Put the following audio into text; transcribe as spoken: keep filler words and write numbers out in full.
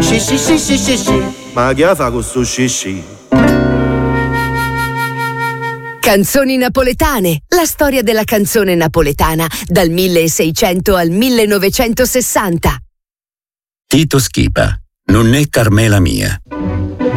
sì sì sì sì sì sì. Ma che fa con sto sì sì? Canzoni napoletane, la storia della canzone napoletana dal milleseicento al millenovecentosessanta. Tito Schipa, non è Carmela mia.